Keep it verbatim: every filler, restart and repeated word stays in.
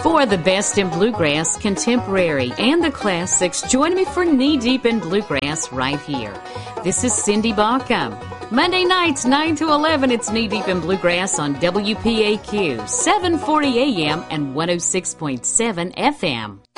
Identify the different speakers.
Speaker 1: For the best in bluegrass, contemporary, and the classics, join me for Knee Deep in Bluegrass right here. This is Cindy Baucom. Monday nights, nine to eleven, it's Knee Deep in Bluegrass on W P A Q, seven forty A M and one oh six point seven F M.